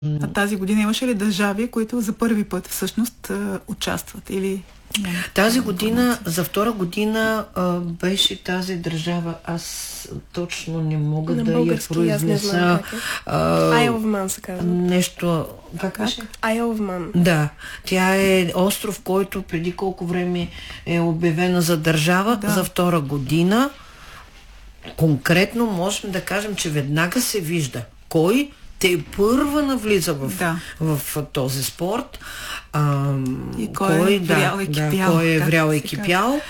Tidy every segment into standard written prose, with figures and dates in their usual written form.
А тази година имаше ли държави, които за първи път всъщност участват или... Тази година, за втора година беше тази държава, аз точно не мога да я произнеса. Isle of Man се казва. Нещо... Как беше? Isle of Man. Да, тя е остров, който преди колко време е обявена за държава, за втора година. Конкретно можем да кажем, че веднага се вижда кой те първа навлиза в този спорт. И кой е врял екипял. Кой е врял екипял.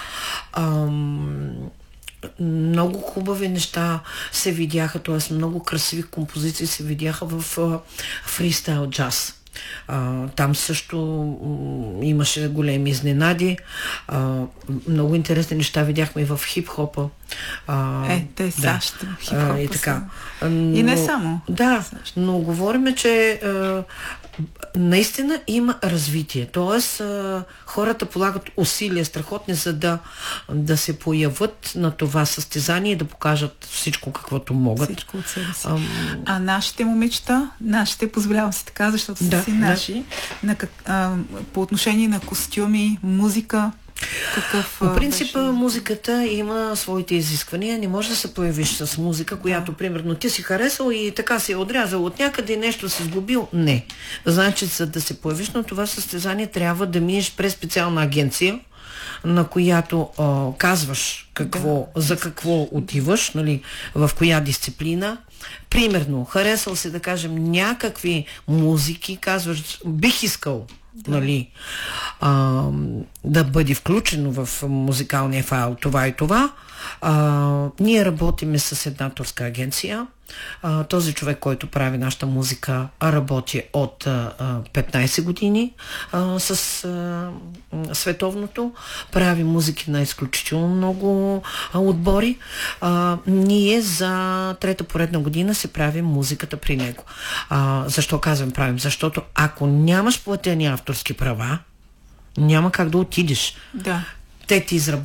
Много хубави неща се видяха, т.е. много красиви композиции се видяха в фристайл джаз. Там също имаше големи изненади. Много интересни неща видяхме и в хип-хопа. Те САЩ хип-хопа и така. И не само. Да, но говорим, че наистина има развитие. Тоест, хората полагат усилия страхотни, за да се появят на това състезание и да покажат всичко, каквото могат. Всичко от себе си. А нашите момичета, позволявам се така, защото са си наши, по отношение на костюми, музика, по принцип, музиката има своите изисквания. Не може да се появиш с музика, която, примерно, ти си харесал и така си е отрязал от някъде, нещо си сглобил. Не. Значи, за да се появиш на това състезание, трябва да минеш през специална агенция, на която казваш за какво отиваш, нали, в коя дисциплина. Примерно, харесал си, да кажем, някакви музики, казваш, бих искал нали, да бъде включено в музикалния файл това и това. Ние работиме с една турска агенция. Този човек, който прави нашата музика, работи от 15 години с световното. Прави музики на изключително много отбори. Ние за трета поредна година си правим музиката при него. Защо казвам правим? Защото ако нямаш платени авторски права, няма как да отидеш. Да. Те ти изработят